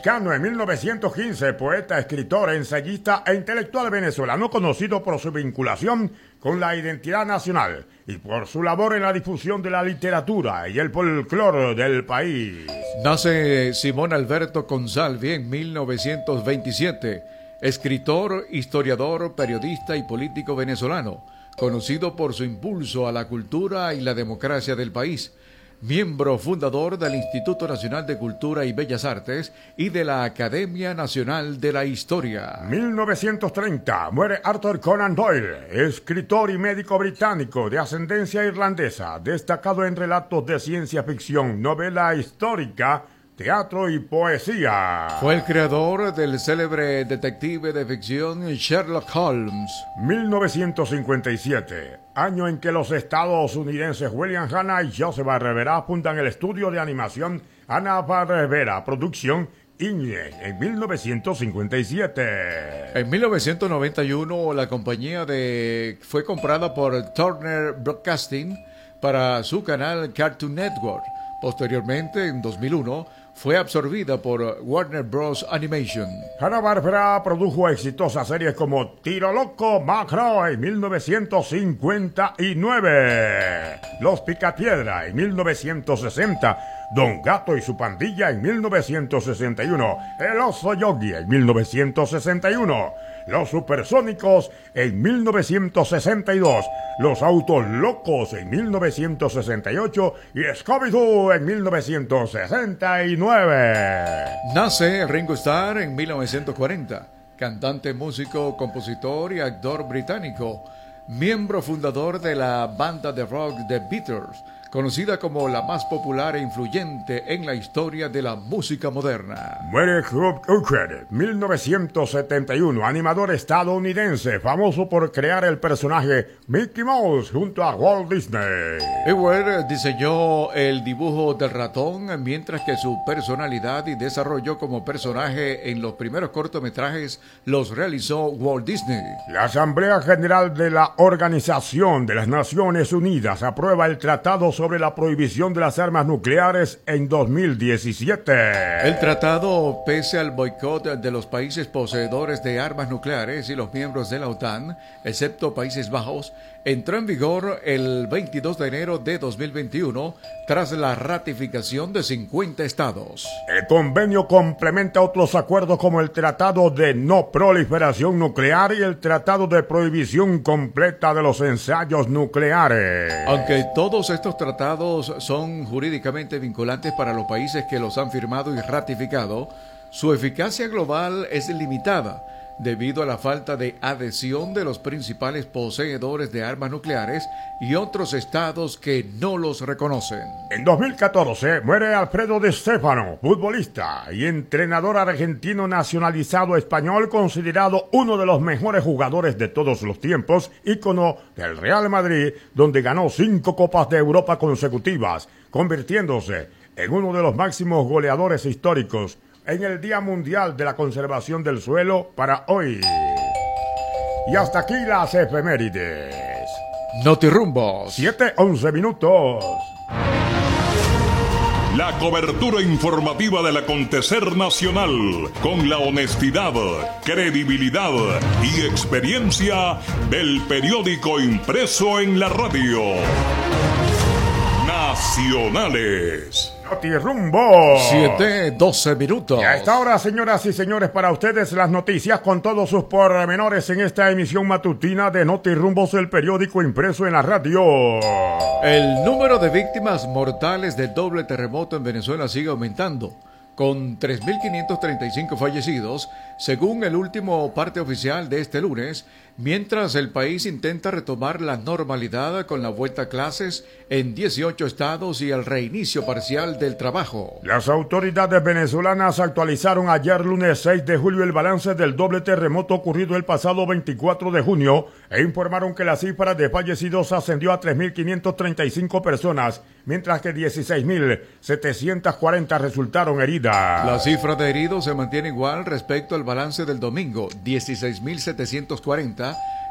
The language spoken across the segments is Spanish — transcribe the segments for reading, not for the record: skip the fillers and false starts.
Cano en 1915, poeta, escritor, ensayista e intelectual venezolano conocido por su vinculación con la identidad nacional y por su labor en la difusión de la literatura y el folclore del país. Nace Simón Alberto Consalvi en 1927, escritor, historiador, periodista y político venezolano, conocido por su impulso a la cultura y la democracia del país. Miembro fundador del Instituto Nacional de Cultura y Bellas Artes y de la Academia Nacional de la Historia. 1930, muere Arthur Conan Doyle, escritor y médico británico de ascendencia irlandesa, destacado en relatos de ciencia ficción, novela histórica, teatro y poesía. Fue el creador del célebre detective de ficción Sherlock Holmes. 1957, año en que los estadounidenses William Hanna y Joseph Barbera fundan el estudio de animación Hanna-Barbera Producción Inge en 1957. En 1991 la compañía fue comprada por Turner Broadcasting para su canal Cartoon Network. Posteriormente, en 2001, fue absorbida por Warner Bros. Animation. Hanna-Barbera produjo exitosas series como Tiro Loco Macro en 1959, Los Picapiedra en 1960, Don Gato y su pandilla en 1961, El Oso Yogi en 1961, Los Supersónicos en 1962, Los Autos Locos en 1968 y Scooby-Doo en 1969. Nace Ringo Starr en 1940, cantante, músico, compositor y actor británico, miembro fundador de la banda de rock The Beatles, conocida como la más popular e influyente en la historia de la música moderna. Muere Hugh Hooker, 1971, animador estadounidense, famoso por crear el personaje Mickey Mouse junto a Walt Disney. Hooker diseñó el dibujo del ratón, mientras que su personalidad y desarrollo como personaje en los primeros cortometrajes los realizó Walt Disney. La Asamblea General de la Organización de las Naciones Unidas aprueba el Tratado sobre la prohibición de las armas nucleares en 2017. El tratado, pese al boicot de los países poseedores de armas nucleares y los miembros de la OTAN, excepto Países Bajos, entró en vigor el 22 de enero de 2021 tras la ratificación de 50 estados. El convenio complementa otros acuerdos como el Tratado de No Proliferación Nuclear y el Tratado de Prohibición Completa de los Ensayos Nucleares. Aunque todos estos tratados son jurídicamente vinculantes para los países que los han firmado y ratificado, su eficacia global es limitada debido a la falta de adhesión de los principales poseedores de armas nucleares y otros estados que no los reconocen. En 2014 muere Alfredo Di Stéfano, futbolista y entrenador argentino nacionalizado español, considerado uno de los mejores jugadores de todos los tiempos, ícono del Real Madrid, donde ganó 5 Copas de Europa consecutivas, convirtiéndose en uno de los máximos goleadores históricos en el Día Mundial de la Conservación del Suelo para hoy. Y hasta aquí las efemérides. Notirrumbos. 7:11 minutos. La cobertura informativa del acontecer nacional, con la honestidad, credibilidad y experiencia del periódico impreso en la radio. Nacionales. Notirrumbos. 7:12 minutos. Y a esta hora, señoras y señores, para ustedes las noticias con todos sus pormenores en esta emisión matutina de Notirrumbos, el periódico impreso en la radio. El número de víctimas mortales del doble terremoto en Venezuela sigue aumentando, con 3.535 fallecidos, según el último parte oficial de este lunes, mientras el país intenta retomar la normalidad con la vuelta a clases en 18 estados y el reinicio parcial del trabajo. Las autoridades venezolanas actualizaron ayer lunes 6 de julio el balance del doble terremoto ocurrido el pasado 24 de junio e informaron que la cifra de fallecidos ascendió a 3.535 personas, mientras que 16.740 resultaron heridas. La cifra de heridos se mantiene igual respecto al balance del domingo, 16.740,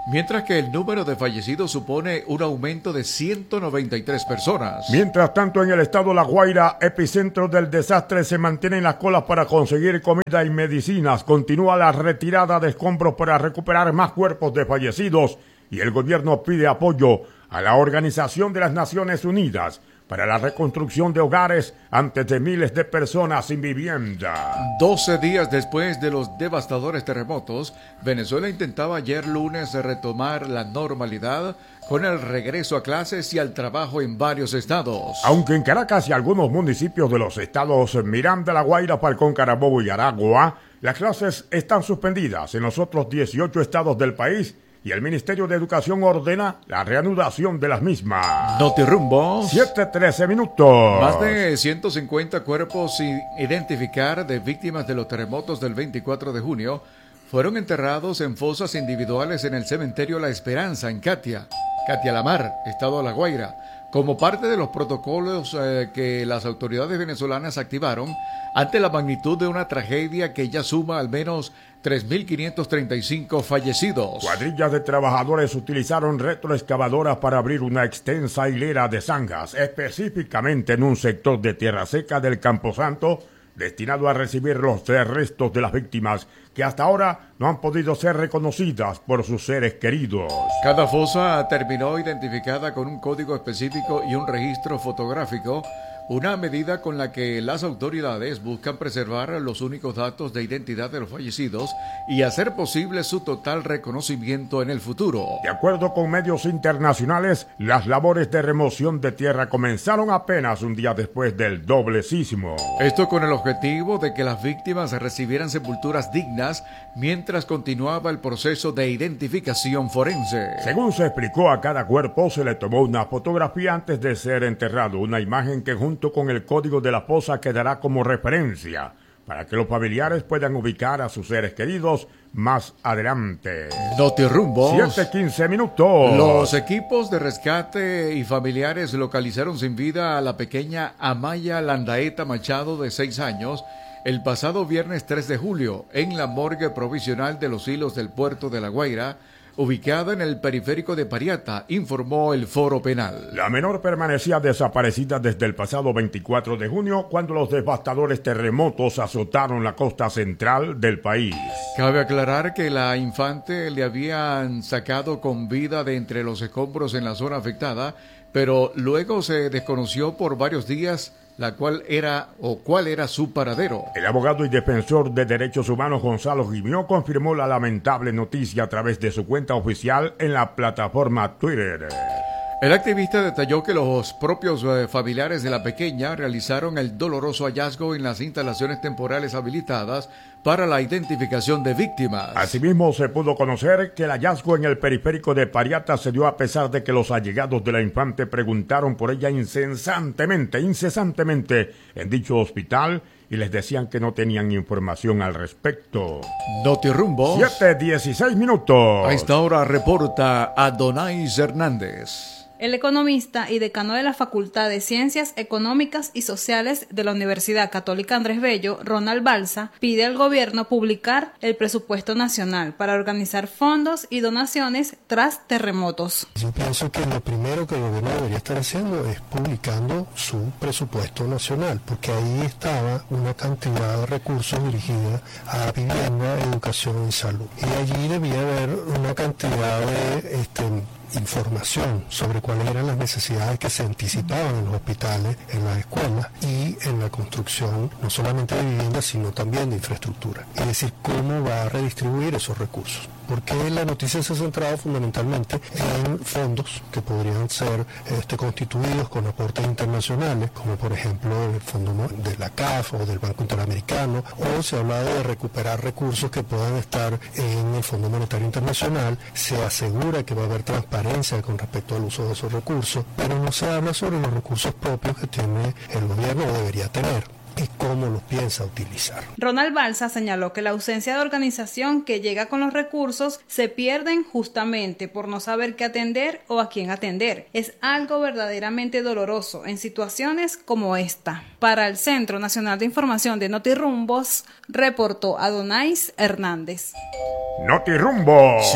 mientras que el número de fallecidos supone un aumento de 193 personas. Mientras tanto, en el estado La Guaira, epicentro del desastre, se mantienen las colas para conseguir comida y medicinas. Continúa la retirada de escombros para recuperar más cuerpos de fallecidos y el gobierno pide apoyo a la Organización de las Naciones Unidas para la reconstrucción de hogares antes de miles de personas sin vivienda. 12 días después de los devastadores terremotos, Venezuela intentaba ayer lunes retomar la normalidad con el regreso a clases y al trabajo en varios estados. Aunque en Caracas y algunos municipios de los estados Miranda, La Guaira, Falcón, Carabobo y Aragua, las clases están suspendidas en los otros 18 estados del país y el Ministerio de Educación ordena la reanudación de las mismas. Notirumbo. 7:13 minutos. Más de 150 cuerpos sin identificar de víctimas de los terremotos del 24 de junio fueron enterrados en fosas individuales en el cementerio La Esperanza, en Catia La Mar, estado de La Guaira, como parte de los protocolos que las autoridades venezolanas activaron ante la magnitud de una tragedia que ya suma al menos 3.535 fallecidos. Cuadrillas de trabajadores utilizaron retroexcavadoras para abrir una extensa hilera de zanjas, específicamente en un sector de tierra seca del Camposanto, destinado a recibir los restos de las víctimas que hasta ahora no han podido ser reconocidas por sus seres queridos. Cada fosa terminó identificada con un código específico y un registro fotográfico, una medida con la que las autoridades buscan preservar los únicos datos de identidad de los fallecidos y hacer posible su total reconocimiento en el futuro. De acuerdo con medios internacionales, las labores de remoción de tierra comenzaron apenas un día después del doble sismo. Esto con el objetivo de que las víctimas recibieran sepulturas dignas mientras continuaba el proceso de identificación forense. Según se explicó, a cada cuerpo se le tomó una fotografía antes de ser enterrado, una imagen que junto con el código de la fosa quedará como referencia para que los familiares puedan ubicar a sus seres queridos más adelante. Notirumbo. 7:15 minutos. Los equipos de rescate y familiares localizaron sin vida a la pequeña Amaya Landaeta Machado, de 6 años, el pasado viernes 3 de julio, en la morgue provisional de los Hilos del puerto de La Guaira, ubicada en el periférico de Pariata, informó el Foro Penal. La menor permanecía desaparecida desde el pasado 24 de junio, cuando los devastadores terremotos azotaron la costa central del país. Cabe aclarar que la infante le habían sacado con vida de entre los escombros en la zona afectada, pero luego se desconoció por varios días cuál era su paradero. El abogado y defensor de derechos humanos Gonzalo Gimió confirmó la lamentable noticia a través de su cuenta oficial en la plataforma Twitter. El activista detalló que los propios familiares de la pequeña realizaron el doloroso hallazgo en las instalaciones temporales habilitadas para la identificación de víctimas. Asimismo, se pudo conocer que el hallazgo en el periférico de Pariata se dio a pesar de que los allegados de la infante preguntaron por ella incesantemente en dicho hospital y les decían que no tenían información al respecto. Notirumbo. 7:16 minutos. A esta hora reporta Adonais Hernández. El economista y decano de la Facultad de Ciencias Económicas y Sociales de la Universidad Católica Andrés Bello, Ronald Balsa, pide al gobierno publicar el presupuesto nacional para organizar fondos y donaciones tras terremotos. Yo pienso que lo primero que el gobierno debería estar haciendo es publicando su presupuesto nacional, porque ahí estaba una cantidad de recursos dirigida a vivienda, educación y salud. Y allí debía haber una cantidad de información sobre cuáles eran las necesidades que se anticipaban en los hospitales, en las escuelas y en la construcción, no solamente de viviendas, sino también de infraestructura. Es decir, cómo va a redistribuir esos recursos. Porque la noticia se ha centrado fundamentalmente en fondos que podrían ser constituidos con aportes internacionales, como por ejemplo el fondo de la CAF o del Banco Interamericano, o se ha hablado de recuperar recursos que puedan estar en el Fondo Monetario Internacional. Se asegura que va a haber transparencia con respecto al uso de esos recursos, pero no se habla sobre los recursos propios que tiene el gobierno o debería tener y cómo los piensa utilizar. Ronald Balsa señaló que la ausencia de organización que llega con los recursos se pierden justamente por no saber qué atender o a quién atender. Es algo verdaderamente doloroso en situaciones como esta. Para el Centro Nacional de Información de Notirumbos, reportó Adonais Hernández. Notirumbo.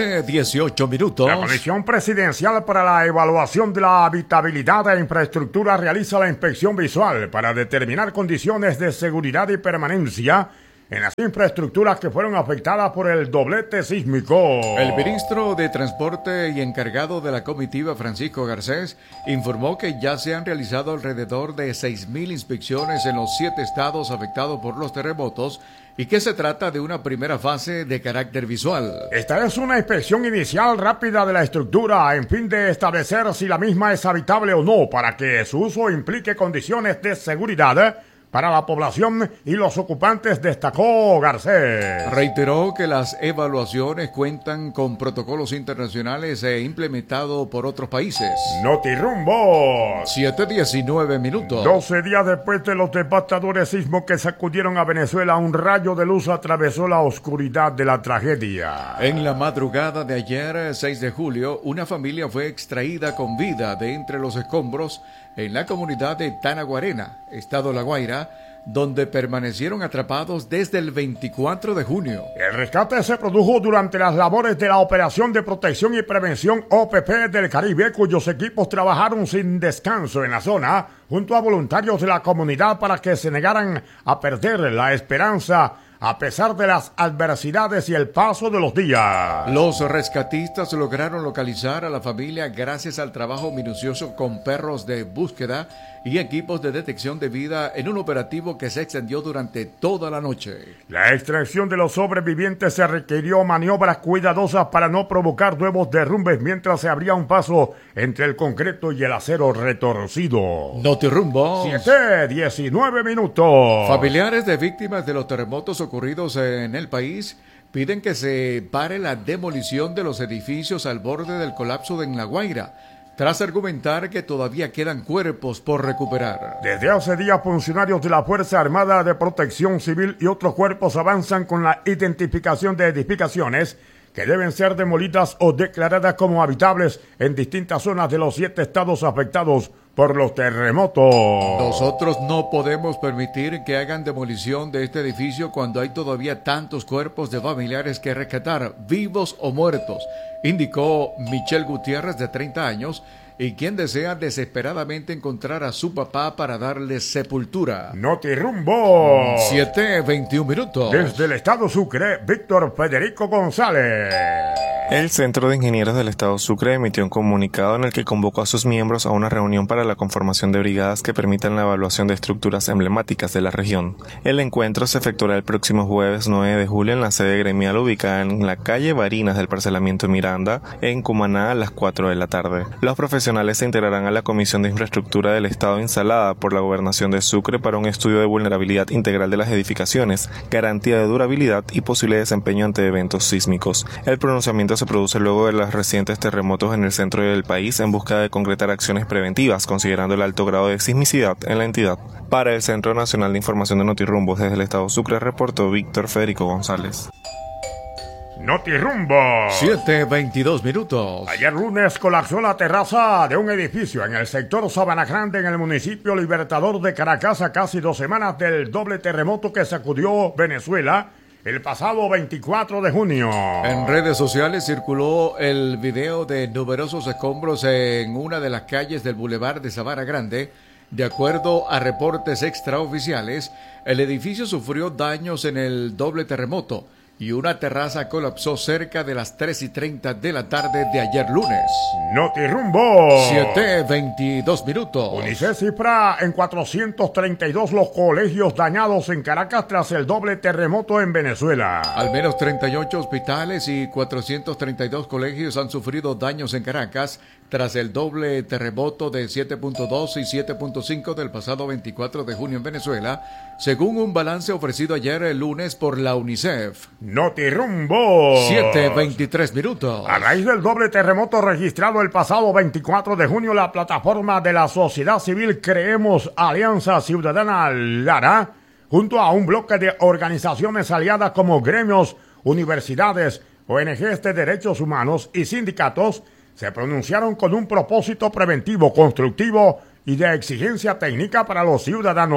7:18 minutos. La Comisión Presidencial para la Evaluación de la Habitabilidad e Infraestructura realiza la inspección visual para determinar condiciones de seguridad y permanencia en las infraestructuras que fueron afectadas por el doblete sísmico. El ministro de Transporte y encargado de la comitiva, Francisco Garcés, informó que ya se han realizado alrededor de 6.000 inspecciones en los 7 estados afectados por los terremotos y que se trata de una primera fase de carácter visual. Esta es una inspección inicial rápida de la estructura en fin de establecer si la misma es habitable o no, para que su uso implique condiciones de seguridad para la población y los ocupantes, destacó Garcés. Reiteró que las evaluaciones cuentan con protocolos internacionales implementados por otros países. Notirumbo. 7:19 minutos. 12 días después de los devastadores sismos que sacudieron a Venezuela, un rayo de luz atravesó la oscuridad de la tragedia. En la madrugada de ayer, 6 de julio, una familia fue extraída con vida de entre los escombros en la comunidad de Tanaguarena, estado La Guaira, donde permanecieron atrapados desde el 24 de junio. El rescate se produjo durante las labores de la Operación de Protección y Prevención OPP del Caribe, cuyos equipos trabajaron sin descanso en la zona, junto a voluntarios de la comunidad para que se negaran a perder la esperanza a pesar de las adversidades y el paso de los días. Los rescatistas lograron localizar a la familia gracias al trabajo minucioso con perros de búsqueda y equipos de detección de vida en un operativo que se extendió durante toda la noche. La extracción de los sobrevivientes se requirió maniobras cuidadosas para no provocar nuevos derrumbes mientras se abría un paso entre el concreto y el acero retorcido. Notirumbo. 7:19 minutos. Familiares de víctimas de los terremotos ocurridos en el país piden que se pare la demolición de los edificios al borde del colapso en La Guaira, tras argumentar que todavía quedan cuerpos por recuperar. Desde hace días, funcionarios de la Fuerza Armada de Protección Civil y otros cuerpos avanzan con la identificación de edificaciones que deben ser demolidas o declaradas como habitables en distintas zonas de los 7 estados afectados por los terremotos. Nosotros no podemos permitir que hagan demolición de este edificio cuando hay todavía tantos cuerpos de familiares que rescatar, vivos o muertos, indicó Michelle Gutiérrez, de 30 años, y quien desea desesperadamente encontrar a su papá para darle sepultura. Notirumbo. 7:21 minutos. Desde el estado Sucre, Víctor Federico González. El Centro de Ingenieros del Estado Sucre emitió un comunicado en el que convocó a sus miembros a una reunión para la conformación de brigadas que permitan la evaluación de estructuras emblemáticas de la región. El encuentro se efectuará el próximo jueves 9 de julio en la sede gremial ubicada en la calle Barinas del Parcelamiento Miranda, en Cumaná, a las 4 de la tarde. Los profesionales se integrarán a la Comisión de Infraestructura del Estado instalada por la Gobernación de Sucre para un estudio de vulnerabilidad integral de las edificaciones, garantía de durabilidad y posible desempeño ante eventos sísmicos. El pronunciamiento se produce luego de los recientes terremotos en el centro del país en busca de concretar acciones preventivas, considerando el alto grado de sismicidad en la entidad. Para el Centro Nacional de Información de Notirrumbos desde el Estado Sucre, reportó Víctor Federico González. Notirumbo. 7:22 minutos. Ayer lunes colapsó la terraza de un edificio en el sector Sabana Grande, en el municipio Libertador de Caracas, a casi 2 semanas del doble terremoto que sacudió Venezuela el pasado 24 de junio. En redes sociales circuló el video de numerosos escombros en una de las calles del Boulevard de Sabana Grande. De acuerdo a reportes extraoficiales, el edificio sufrió daños en el doble terremoto y una terraza colapsó cerca de las 3:30 de la tarde de ayer lunes. Notirumbo. 7:22 minutos. UNICEF cifra en 432 los colegios dañados en Caracas tras el doble terremoto en Venezuela. Al menos 38 hospitales y 432 colegios han sufrido daños en Caracas tras el doble terremoto de 7.2 y 7.5 del pasado 24 de junio en Venezuela, según un balance ofrecido ayer el lunes por la UNICEF. Notirumbo. 7:23 minutos. A raíz del doble terremoto registrado el pasado 24 de junio, la plataforma de la sociedad civil Creemos Alianza Ciudadana Lara, junto a un bloque de organizaciones aliadas como gremios, universidades, ONGs de derechos humanos y sindicatos, se pronunciaron con un propósito preventivo, constructivo y de exigencia técnica para los ciudadanos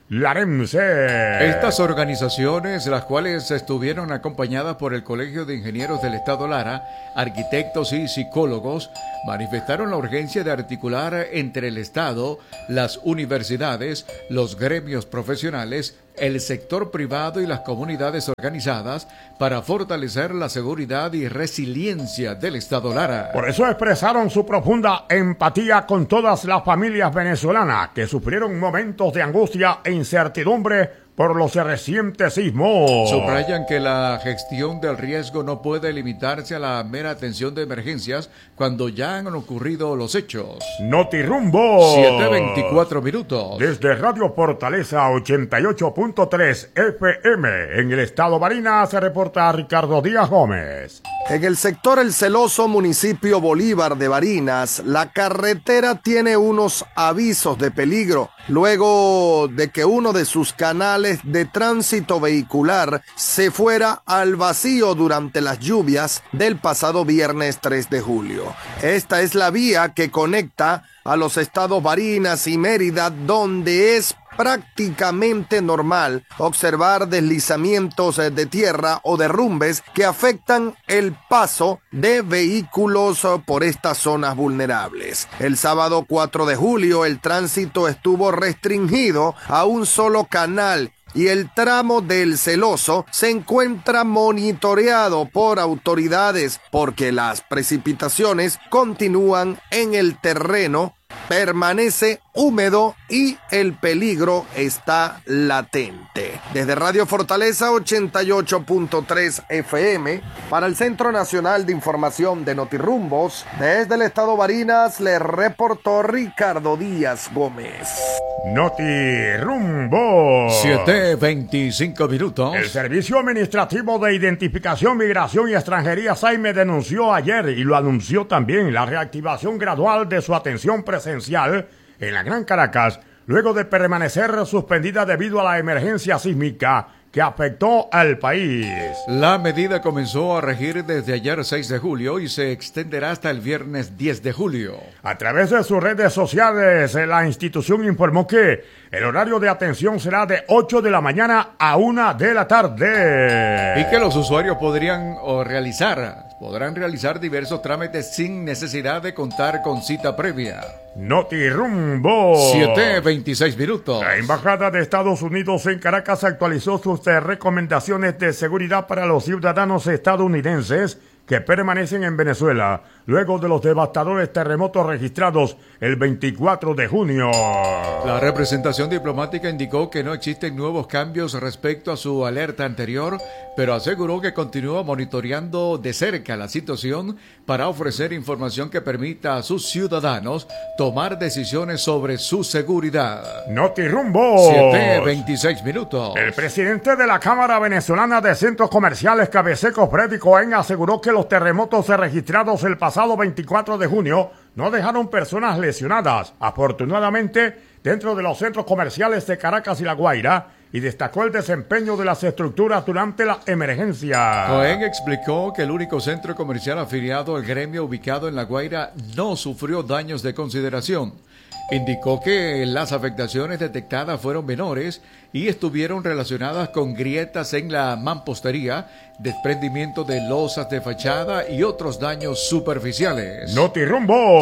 larense. Estas organizaciones, las cuales estuvieron acompañadas por el Colegio de Ingenieros del Estado Lara, arquitectos y psicólogos, manifestaron la urgencia de articular entre el Estado, las universidades, los gremios profesionales, el sector privado y las comunidades organizadas para fortalecer la seguridad y resiliencia del Estado Lara. Por eso expresaron su profunda empatía con todas las familias venezolanas que sufrieron momentos de angustia e incertidumbre por los recientes sismos. Subrayan que la gestión del riesgo no puede limitarse a la mera atención de emergencias cuando ya han ocurrido los hechos. Notirumbo. 7:24 minutos. Desde Radio Fortaleza 88.3 FM en el estado Barinas se reporta Ricardo Díaz Gómez. En el sector El Celoso, municipio Bolívar de Barinas, la carretera tiene unos avisos de peligro luego de que uno de sus canales de tránsito vehicular se fuera al vacío durante las lluvias del pasado viernes 3 de julio. Esta es la vía que conecta a los estados Barinas y Mérida, donde es prácticamente normal observar deslizamientos de tierra o derrumbes que afectan el paso de vehículos por estas zonas vulnerables. El sábado 4 de julio el tránsito estuvo restringido a un solo canal y el tramo del Celoso se encuentra monitoreado por autoridades porque las precipitaciones continúan en el terreno, permanece húmedo y el peligro está latente. Desde Radio Fortaleza 88.3 FM para el Centro Nacional de Información de Notirumbos, desde el estado Barinas le reportó Ricardo Díaz Gómez. Notirumbo. 7:25 minutos. El Servicio Administrativo de Identificación, Migración y Extranjería, SAIME, denunció ayer y lo anunció también la reactivación gradual de su atención presencial en la Gran Caracas, luego de permanecer suspendida debido a la emergencia sísmica que afectó al país. La medida comenzó a regir desde ayer 6 de julio y se extenderá hasta el viernes 10 de julio. A través de sus redes sociales, la institución informó que el horario de atención será de 8 de la mañana a 1 de la tarde. Y que los usuarios podrán realizar diversos trámites sin necesidad de contar con cita previa. Notirumbo. 7:26 minutos. La Embajada de Estados Unidos en Caracas actualizó sus recomendaciones de seguridad para los ciudadanos estadounidenses que permanecen en Venezuela luego de los devastadores terremotos registrados el 24 de junio. La representación diplomática indicó que no existen nuevos cambios respecto a su alerta anterior, pero aseguró que continúa monitoreando de cerca la situación para ofrecer información que permita a sus ciudadanos tomar decisiones sobre su seguridad. Notirumbo. 7:26 minutos. El presidente de la Cámara Venezolana de Centros Comerciales, Cabeseco Freddy Cohen, aseguró que los terremotos registrados el pasado 24 de junio no dejaron personas lesionadas, afortunadamente, dentro de los centros comerciales de Caracas y La Guaira, y destacó el desempeño de las estructuras durante la emergencia. Cohen explicó que el único centro comercial afiliado al gremio ubicado en La Guaira no sufrió daños de consideración. Indicó que las afectaciones detectadas fueron menores y estuvieron relacionadas con grietas en la mampostería, desprendimiento de losas de fachada y otros daños superficiales. Notirumbo.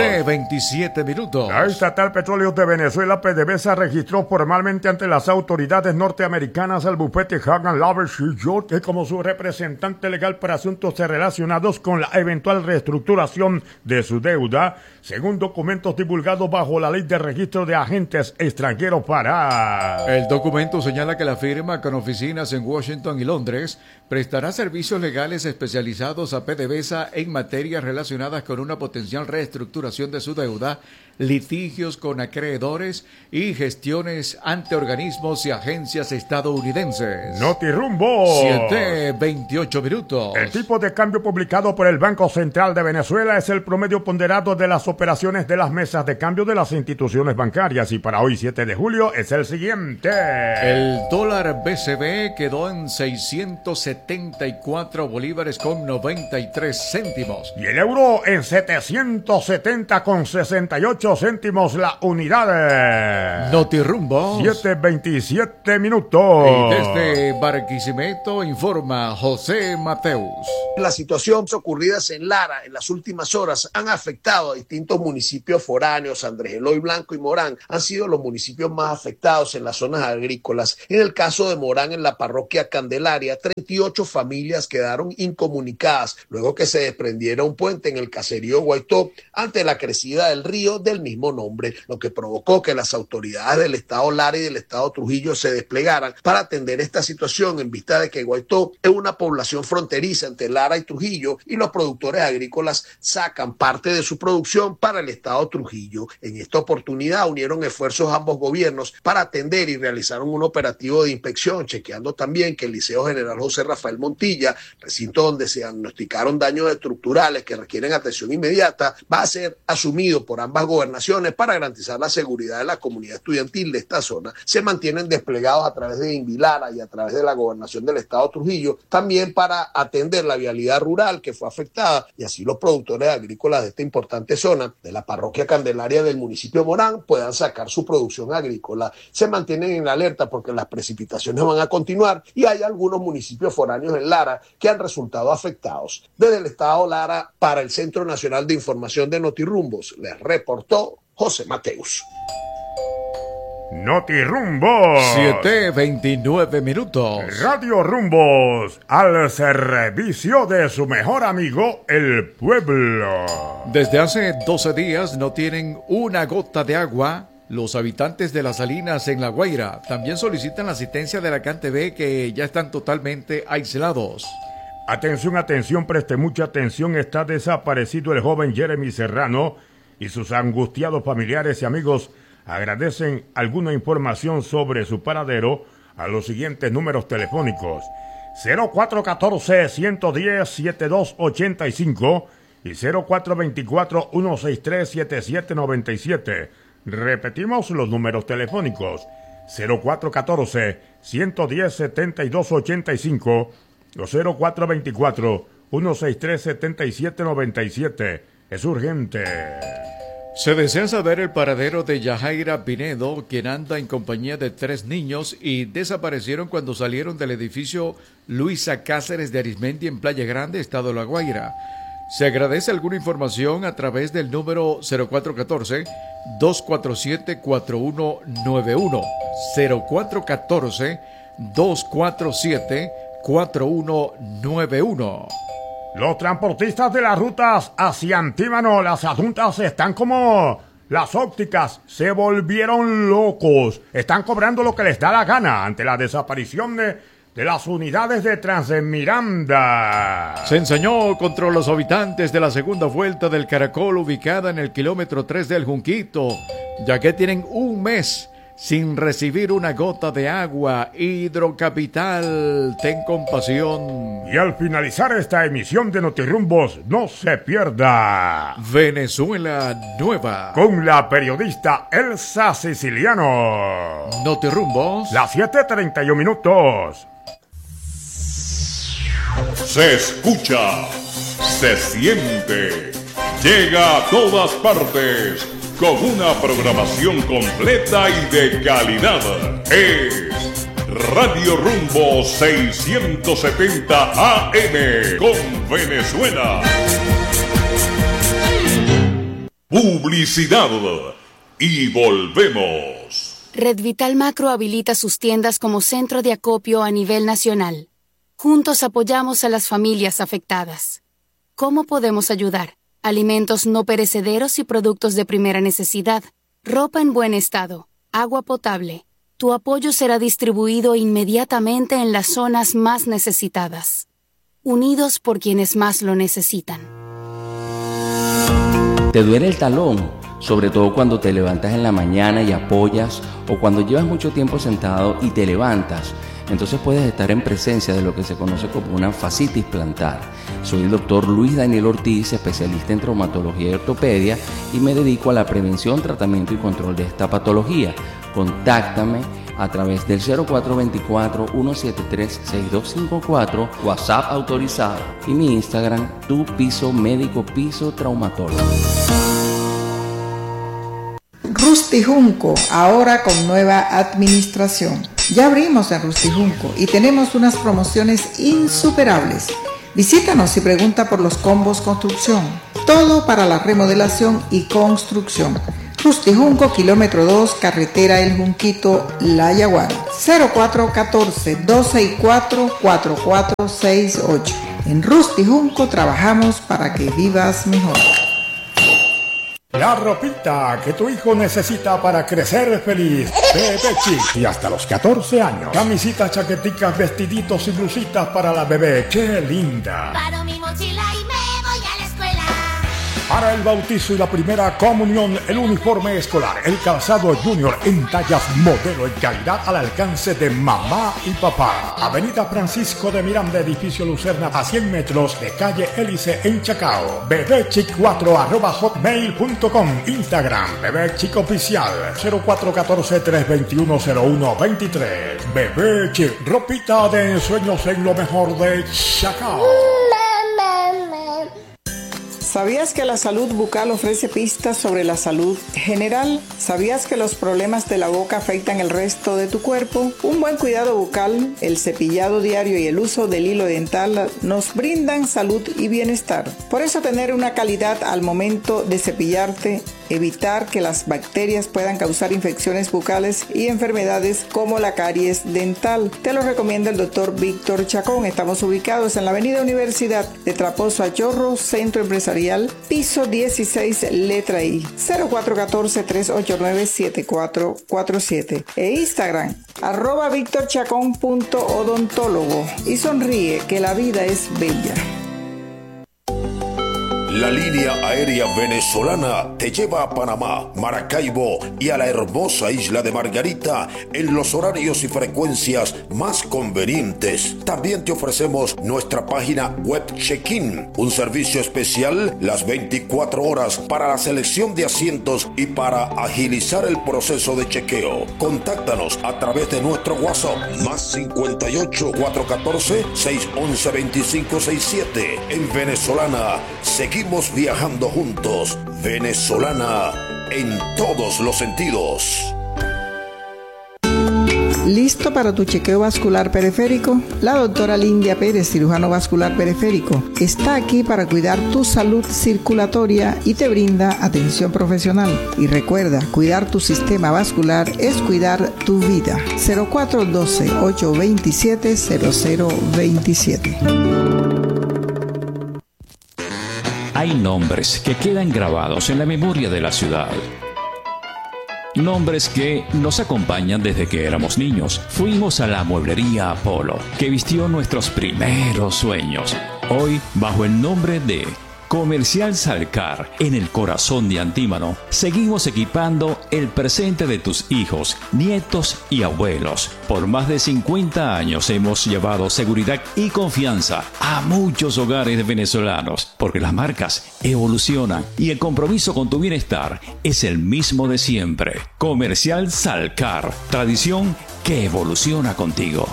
7:27 minutos. La Estatal Petróleos de Venezuela, PDVSA, registró formalmente ante las autoridades norteamericanas al bufete Hagan Laver Shillot como su representante legal para asuntos relacionados con la eventual reestructuración de su deuda, según documentos divulgados bajo la Ley de Registro de Agentes Extranjeros para... El documento señala que la firma, con oficinas en Washington y Londres, prestará servicios legales especializados a PDVSA en materias relacionadas con una potencial reestructuración de su deuda, litigios con acreedores y gestiones ante organismos y agencias estadounidenses. Notirumbo. 7:28 minutos. El tipo de cambio publicado por el Banco Central de Venezuela es el promedio ponderado de las operaciones de las mesas de cambio de la las instituciones bancarias. Y para hoy 7 de julio es el siguiente. El dólar BCB quedó en 674 bolívares con 93 céntimos. Y el euro en 770 con 68 céntimos la unidad. Notirrumbos. 7:27 minutos. Y desde Barquisimeto informa José Mateus. Las situaciones ocurridas en Lara en las últimas horas han afectado a distintos municipios foráneos. Andrés Eloy Blanco y Morán han sido los municipios más afectados en las zonas agrícolas. En el caso de Morán, en la parroquia Candelaria, 38 familias quedaron incomunicadas luego que se desprendiera un puente en el caserío Guaitó ante la crecida del río del mismo nombre, lo que provocó que las autoridades del estado Lara y del estado Trujillo se desplegaran para atender esta situación en vista de que Guaitó es una población fronteriza entre Lara y Trujillo y los productores agrícolas sacan parte de su producción para el estado Trujillo. En esta oportunidad unieron esfuerzos ambos gobiernos para atender y realizaron un operativo de inspección, chequeando también que el Liceo General José Rafael Montilla, recinto donde se diagnosticaron daños estructurales que requieren atención inmediata, va a ser asumido por ambas gobernaciones para garantizar la seguridad de la comunidad estudiantil de esta zona. Se mantienen desplegados a través de Invilara y a través de la gobernación del estado Trujillo, también para atender la vialidad rural que fue afectada y así los productores agrícolas de esta importante zona de la parroquia Candelaria del municipio de Morán puedan sacar su producción agrícola. Se mantienen en la alerta porque las precipitaciones van a continuar y hay algunos municipios foráneos en Lara que han resultado afectados. Desde el estado Lara, para el Centro Nacional de Información de Notirrumbos, les reportó José Mateus. Notirrumbos. 7:29 minutos. Radio Rumbos, al servicio de su mejor amigo, el pueblo. Desde hace 12 días no tienen una gota de agua los habitantes de las Salinas en La Guaira. También solicitan la asistencia de la CanTV, que ya están totalmente aislados. Atención, atención, preste mucha atención. Está desaparecido el joven Jeremy Serrano y sus angustiados familiares y amigos agradecen alguna información sobre su paradero a los siguientes números telefónicos: 0414-110-7285 y 0424-163-7797. Repetimos los números telefónicos: 0414-110-7285 o 0424-163-7797. Es urgente. Se desea saber el paradero de Yajaira Pinedo, quien anda en compañía de 3 niños y desaparecieron cuando salieron del edificio Luisa Cáceres de Arismendi en Playa Grande, estado de La Guaira. Se agradece alguna información a través del número 0414-247-4191. 0414-247-4191. Los transportistas de las rutas hacia Antímano, las adjuntas, están como las ópticas, se volvieron locos. Están cobrando lo que les da la gana ante la desaparición de las unidades de Transmiranda. Se ensañó contra los habitantes de la segunda vuelta del Caracol, ubicada en el kilómetro 3 del Junquito, ya que tienen un mes sin recibir una gota de agua. Hidrocapital, ten compasión. Y al finalizar esta emisión de Notirrumbos, no se pierda Venezuela Nueva con la periodista Elsa Siciliano. Notirrumbos, las 7:31 minutos. Se escucha, se siente, llega a todas partes con una programación completa y de calidad. Es Radio Rumbo 670 AM con Venezuela. Publicidad y volvemos. Red Vital Macro habilita sus tiendas como centro de acopio a nivel nacional. Juntos apoyamos a las familias afectadas. ¿Cómo podemos ayudar? Alimentos no perecederos y productos de primera necesidad, ropa en buen estado, agua potable. Tu apoyo será distribuido inmediatamente en las zonas más necesitadas. Unidos por quienes más lo necesitan. ¿Te duele el talón? Sobre todo cuando te levantas en la mañana y apoyas, o cuando llevas mucho tiempo sentado y te levantas. entonces puedes estar en presencia de lo que se conoce como una fascitis plantar. Soy el doctor Luis Daniel Ortiz, especialista en traumatología y ortopedia, y me dedico a la prevención, tratamiento y control de esta patología. Contáctame a través del 0424-173-6254, WhatsApp autorizado, y mi Instagram, Tu Piso Médico Piso Traumatólogo. Rusty Junco, ahora con nueva administración. Ya abrimos en Rusty Junco y tenemos unas promociones insuperables. Visítanos y pregunta por los combos construcción. Todo para la remodelación y construcción. Rusty Junco, kilómetro 2, carretera El Junquito, La Yaguara. 0414-264-4468. En Rusty Junco trabajamos para que vivas mejor. La ropita que tu hijo necesita para crecer feliz. Bebé Chic. Y hasta los 14 años. Camisitas, chaqueticas, vestiditos y blusitas para la bebé. ¡Qué linda! Paro mi mochila y me voy a la escuela. Para el bautizo y la primera comunión, el uniforme escolar, el calzado junior en tallas modelo y calidad al alcance de mamá y papá. Avenida Francisco de Miranda, edificio Lucerna, a 100 metros de calle Hélice en Chacao. bebechic4@hotmail.com. Instagram, Bebé Chic Oficial, 0414-321-0123. Bebé Chic, ropita de ensueños en lo mejor de Chacao. ¿Sabías que la salud bucal ofrece pistas sobre la salud general? ¿Sabías que los problemas de la boca afectan el resto de tu cuerpo? Un buen cuidado bucal, el cepillado diario y el uso del hilo dental nos brindan salud y bienestar. Por eso tener una calidad al momento de cepillarte, evitar que las bacterias puedan causar infecciones bucales y enfermedades como la caries dental. Te lo recomienda el doctor Víctor Chacón. Estamos ubicados en la avenida Universidad de Traposo a Chorro, Centro Empresarial, piso 16, letra I, 0414-389-7447. E Instagram, @victorchacon.odontólogo. Y sonríe, que la vida es bella. La línea aérea venezolana te lleva a Panamá, Maracaibo y a la hermosa isla de Margarita en los horarios y frecuencias más convenientes. También te ofrecemos nuestra página web Check-in, un servicio especial las 24 horas para la selección de asientos y para agilizar el proceso de chequeo. Contáctanos a través de nuestro WhatsApp, más 58 414 611 2567. En Venezolana seguimos viajando juntos. Venezolana en todos los sentidos. ¿Listo para tu chequeo vascular periférico? La doctora Lindia Pérez, cirujano vascular periférico, está aquí para cuidar tu salud circulatoria y te brinda atención profesional. Y recuerda, cuidar tu sistema vascular es cuidar tu vida. 0412-827-0027. Hay nombres que quedan grabados en la memoria de la ciudad. Nombres que nos acompañan desde que éramos niños. Fuimos a la mueblería Apolo, que vistió nuestros primeros sueños. Hoy, bajo el nombre de Comercial Salcar, en el corazón de Antímano, seguimos equipando el presente de tus hijos, nietos y abuelos. Por más de 50 años hemos llevado seguridad y confianza a muchos hogares venezolanos, porque las marcas evolucionan y el compromiso con tu bienestar es el mismo de siempre. Comercial Salcar, tradición que evoluciona contigo.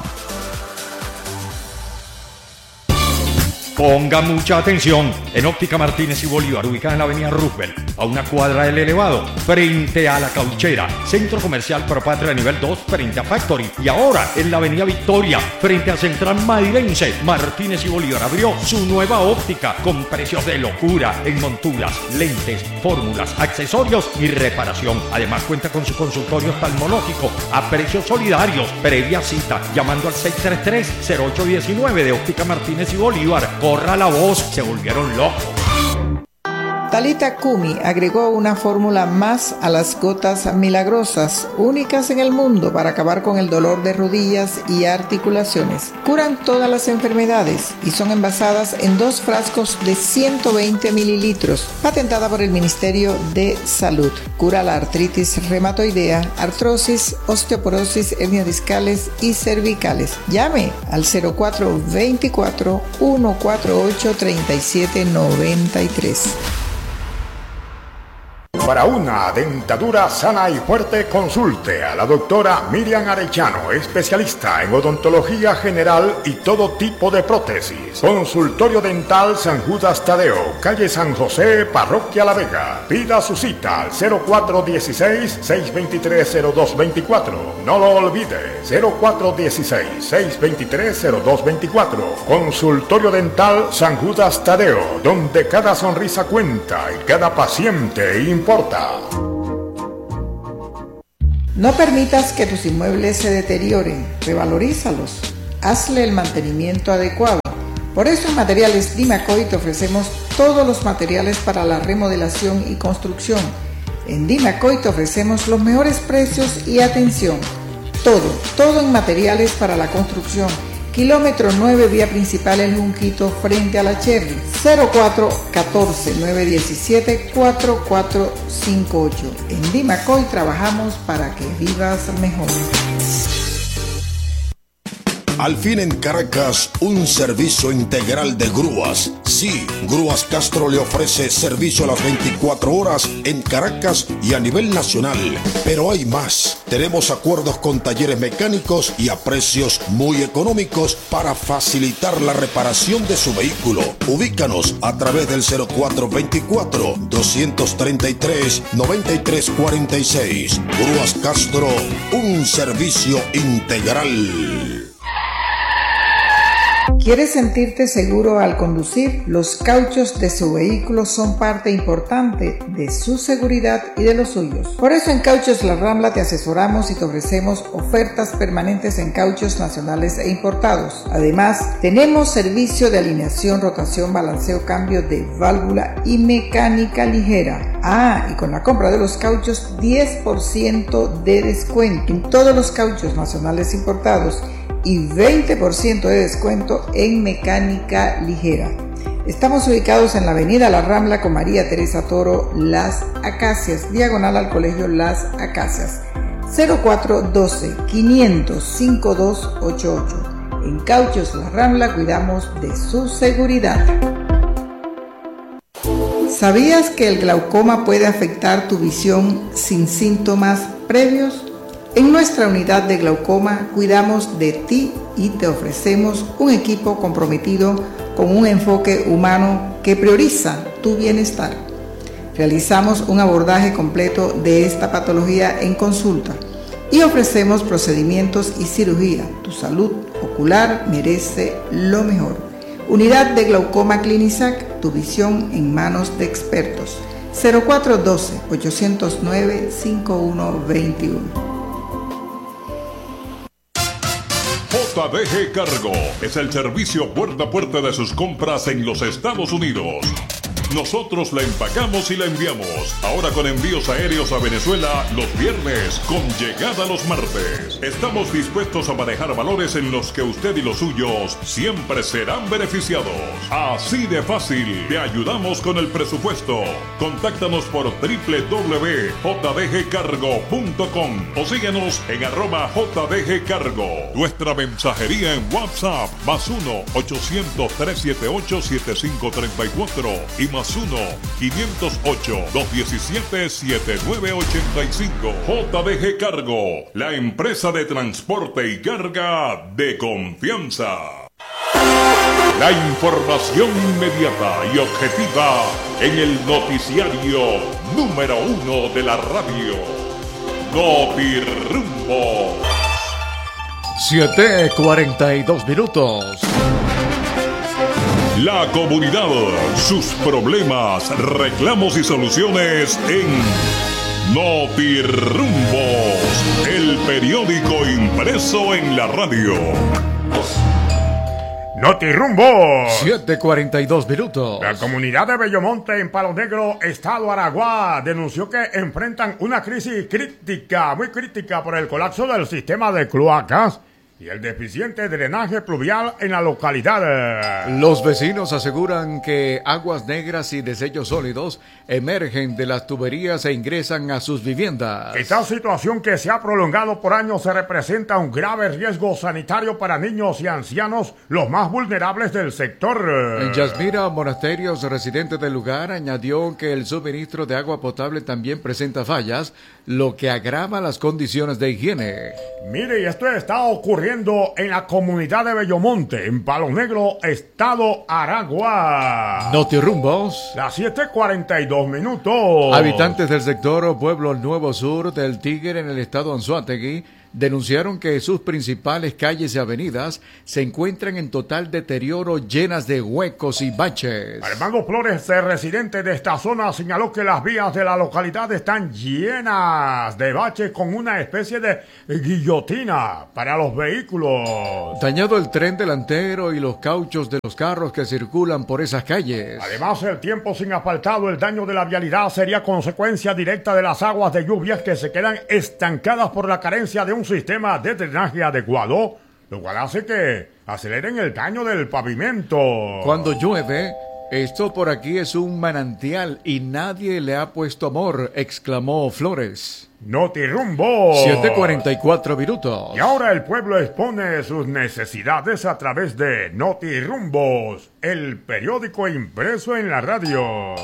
Ponga mucha atención. En Óptica Martínez y Bolívar, ubicada en la avenida Roosevelt, a una cuadra del Elevado, frente a la Cauchera, Centro Comercial Propatria nivel 2, frente a Factory. Y ahora en la avenida Victoria, frente a Central Madirense, Martínez y Bolívar abrió su nueva óptica con precios de locura en monturas, lentes, fórmulas, accesorios y reparación. Además cuenta con su consultorio oftalmológico a precios solidarios. Previa cita llamando al 633-0819 de Óptica Martínez y Bolívar. Corra la voz, se volvieron locos. Talita Kumi agregó una fórmula más a las gotas milagrosas, únicas en el mundo para acabar con el dolor de rodillas y articulaciones. Curan todas las enfermedades y son envasadas en 2 frascos de 120 mililitros, patentada por el Ministerio de Salud. Cura la artritis reumatoidea, artrosis, osteoporosis, hernias discales y cervicales. Llame al 0424-148-3793. Para una dentadura sana y fuerte, consulte a la doctora Miriam Arellano, especialista en odontología general y todo tipo de prótesis. Consultorio Dental San Judas Tadeo, calle San José, Parroquia La Vega. Pida su cita al 0416-623-0224. No lo olvide, 0416-623-0224. Consultorio Dental San Judas Tadeo, donde cada sonrisa cuenta y cada paciente importa. No permitas que tus inmuebles se deterioren, revalorízalos, hazle el mantenimiento adecuado. Por eso en Materiales Dimacoy te ofrecemos todos los materiales para la remodelación y construcción. En Dimacoy te ofrecemos los mejores precios y atención. Todo en materiales para la construcción. Kilómetro 9, vía principal El Junquito, frente a la Cherry. 0414-917-4458. En Dimacoy trabajamos para que vivas mejor. Al fin en Caracas, un servicio integral de grúas. Sí, Grúas Castro le ofrece servicio a las 24 horas en Caracas y a nivel nacional. Pero hay más. Tenemos acuerdos con talleres mecánicos y a precios muy económicos para facilitar la reparación de su vehículo. Ubícanos a través del 0424-233-9346. Grúas Castro, un servicio integral. ¿Quieres sentirte seguro al conducir? Los cauchos de su vehículo son parte importante de su seguridad y de los suyos. Por eso en Cauchos La Rambla te asesoramos y te ofrecemos ofertas permanentes en cauchos nacionales e importados. Además, tenemos servicio de alineación, rotación, balanceo, cambio de válvula y mecánica ligera. Y con la compra de los cauchos, 10% de descuento en todos los cauchos nacionales importados y 20% de descuento en mecánica ligera. Estamos ubicados en la avenida La Rambla con María Teresa Toro, Las Acacias, diagonal al Colegio Las Acacias. 0412-500-5288. En Cauchos La Rambla cuidamos de su seguridad. ¿Sabías que el glaucoma puede afectar tu visión sin síntomas previos? En nuestra unidad de glaucoma cuidamos de ti y te ofrecemos un equipo comprometido con un enfoque humano que prioriza tu bienestar. Realizamos un abordaje completo de esta patología en consulta y ofrecemos procedimientos y cirugía. Tu salud ocular merece lo mejor. Unidad de glaucoma Clinisac, tu visión en manos de expertos. 0412-809-5121. JDG Cargo es el servicio puerta a puerta de sus compras en los Estados Unidos. Nosotros la empacamos y la enviamos. Ahora con envíos aéreos a Venezuela los viernes, con llegada los martes. Estamos dispuestos a manejar valores en los que usted y los suyos siempre serán beneficiados. Así de fácil, te ayudamos con el presupuesto. Contáctanos por www.jdgcargo.com o síguenos en @jdgcargo. Nuestra mensajería en WhatsApp, +1-800-378-7534 y +1-508-217-7985. JDG Cargo, la empresa de transporte y carga de confianza. La información inmediata y objetiva en el noticiario número 1 de la radio. Notirrumbo. 7:42 minutos. La comunidad, sus problemas, reclamos y soluciones en Notirrumbos, el periódico impreso en la radio. Notirumbo. 7:42 minutos. La comunidad de Bellomonte en Palo Negro, Estado Aragua, denunció que enfrentan una crisis crítica, muy crítica, por el colapso del sistema de cloacas y el deficiente drenaje pluvial en la localidad. Los vecinos aseguran que aguas negras y desechos sólidos emergen de las tuberías e ingresan a sus viviendas. Esta situación, que se ha prolongado por años, se representa un grave riesgo sanitario para niños y ancianos, los más vulnerables del sector. Yasmira Monasterios, residente del lugar, añadió que el suministro de agua potable también presenta fallas, lo que agrava las condiciones de higiene. Mire, y esto está ocurriendo en la comunidad de Bellomonte, en Palo Negro, Estado Aragua. Notirumbos. Las 7:42 minutos. Habitantes del sector Pueblo Nuevo Sur del Tigre, en el estado Anzoátegui, denunciaron que sus principales calles y avenidas se encuentran en total deterioro, llenas de huecos y baches. Armando Flores, residente de esta zona, señaló que las vías de la localidad están llenas de baches, con una especie de guillotina para los vehículos. Dañado el tren delantero y los cauchos de los carros que circulan por esas calles. Además, el tiempo sin asfaltado, el daño de la vialidad sería consecuencia directa de las aguas de lluvias que se quedan estancadas por la carencia de un sistema de drenaje adecuado, lo cual hace que aceleren el daño del pavimento. Cuando llueve, esto por aquí es un manantial y nadie le ha puesto amor, exclamó Flores. Notirumbo. 7:44 minutos. Y ahora el pueblo expone sus necesidades a través de Notirumbos, el periódico impreso en la radio.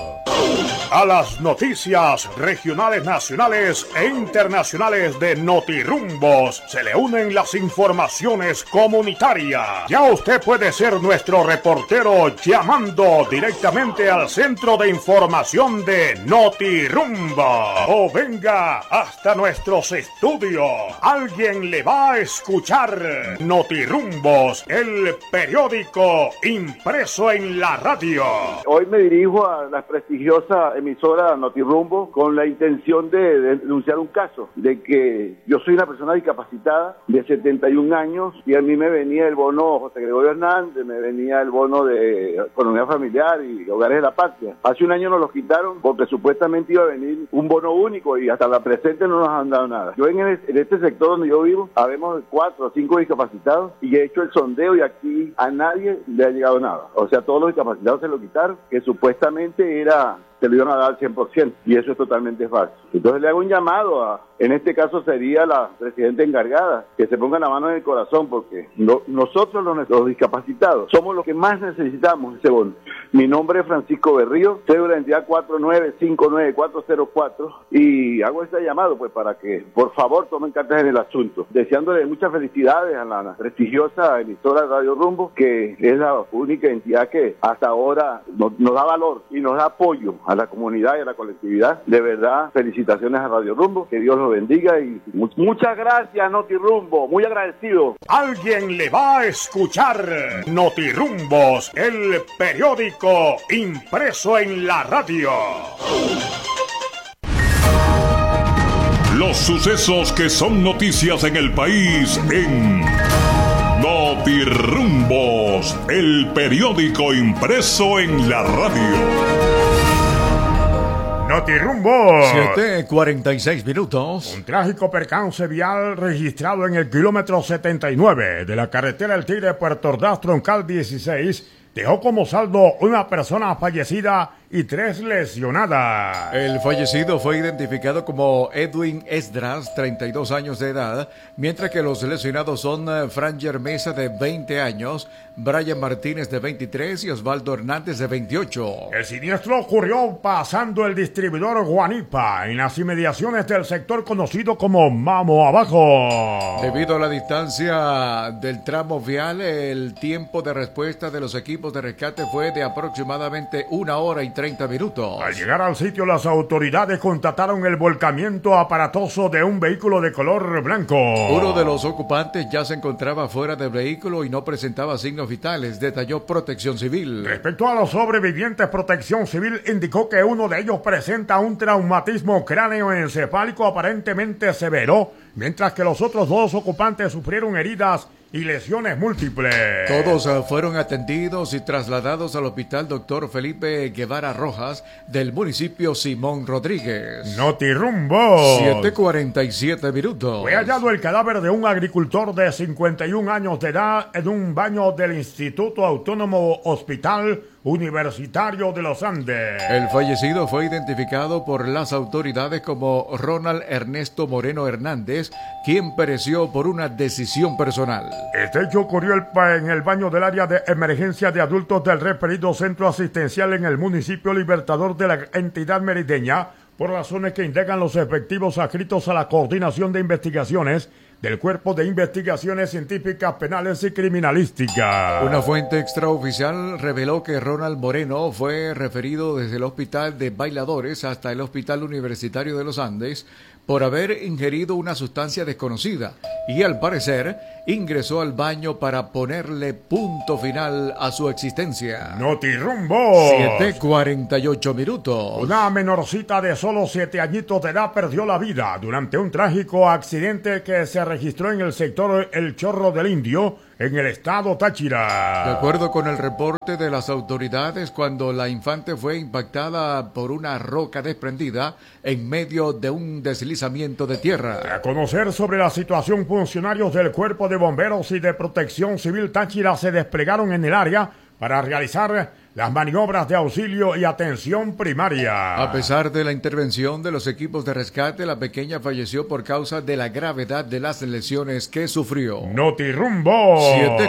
A las noticias regionales, nacionales e internacionales de Notirumbos se le unen las informaciones comunitarias. Ya usted puede ser nuestro reportero llamando directamente al centro de información de Notirumbo, o venga hasta nuestros estudios. Alguien le va a escuchar. Notirumbos, el periódico impreso en la radio. Hoy me dirijo a la prestigiosa emisora Notirumbo con la intención de denunciar un caso de que yo soy una persona discapacitada de 71 años y a mí me venía el bono José Gregorio Hernández, me venía el bono de economía familiar y hogares de la patria. Hace un año nos los quitaron porque supuestamente iba a venir un bono único y hasta la presente no nos han dado nada. Yo en este sector donde yo vivo, habemos 4 o 5 discapacitados y he hecho el sondeo y aquí a nadie le ha llegado nada. O sea, todos los discapacitados se lo quitaron, que supuestamente se lo iban a dar al 100%, y eso es totalmente falso. Entonces le hago un llamado en este caso sería la presidenta encargada, que se ponga la mano en el corazón, porque nosotros los discapacitados somos los que más necesitamos ese bono. Mi nombre es Francisco Berrío, cédula de identidad 4959404, y hago este llamado pues para que por favor tomen cartas en el asunto, deseándole muchas felicidades a la prestigiosa emisora Radio Rumbo, que es la única entidad que hasta ahora nos da valor y nos da apoyo a la comunidad y a la colectividad. De verdad, felicitaciones a Radio Rumbo, que Dios los bendiga y muchas gracias, Notirumbo, muy agradecido. Alguien le va a escuchar. Notirumbos, el periódico impreso en la radio. Los sucesos que son noticias en el país en Notirumbos, el periódico impreso en la radio. Notirumbo. 7:46 minutos. Un trágico percance vial registrado en el kilómetro 79 de la carretera El Tigre, Puerto Ordaz, troncal 16, dejó como saldo una persona fallecida y 3 lesionadas. El fallecido fue identificado como Edwin Esdras, 32 años de edad, mientras que los lesionados son Franger Mesa, de 20 años, Brian Martínez, de 23, y Osvaldo Hernández, de 28. El siniestro ocurrió pasando el distribuidor Guanipa, en las inmediaciones del sector conocido como Mamo Abajo. Debido a la distancia del tramo vial, el tiempo de respuesta de los equipos de rescate fue de aproximadamente 1 hora y 30 minutos. Al llegar al sitio, las autoridades constataron el volcamiento aparatoso de un vehículo de color blanco. Uno de los ocupantes ya se encontraba fuera del vehículo y no presentaba signos vitales, detalló Protección Civil. Respecto a los sobrevivientes, Protección Civil indicó que uno de ellos presenta un traumatismo cráneoencefálico aparentemente severo, mientras que los otros 2 ocupantes sufrieron heridas y lesiones múltiples. Todos fueron atendidos y trasladados al hospital Dr. Felipe Guevara Rojas del municipio Simón Rodríguez. Notirumbo. 7:47 minutos. Fue hallado el cadáver de un agricultor de 51 años de edad en un baño del Instituto Autónomo Hospital Universitario de los Andes. El fallecido fue identificado por las autoridades como Ronald Ernesto Moreno Hernández, quien pereció por una decisión personal. Este hecho ocurrió en el baño del área de emergencia de adultos del referido centro asistencial en el municipio Libertador de la entidad merideña, por razones que indagan los efectivos adscritos a la Coordinación de Investigaciones del Cuerpo de Investigaciones Científicas Penales y Criminalísticas. Una fuente extraoficial reveló que Ronald Moreno fue referido desde el Hospital de Bailadores hasta el Hospital Universitario de los Andes por haber ingerido una sustancia desconocida y, al parecer, ingresó al baño para ponerle punto final a su existencia. ¡Notirumbo! 7:48 minutos. Una menorcita de solo 7 añitos de edad perdió la vida durante un trágico accidente que se registró en el sector El Chorro del Indio, en el estado Táchira. De acuerdo con el reporte de las autoridades, cuando la infante fue impactada por una roca desprendida en medio de un deslizamiento de tierra. A conocer sobre la situación, funcionarios del Cuerpo de Bomberos y de Protección Civil Táchira se desplegaron en el área para realizar las maniobras de auxilio y atención primaria. A pesar de la intervención de los equipos de rescate, la pequeña falleció por causa de la gravedad de las lesiones que sufrió. Notirumbo.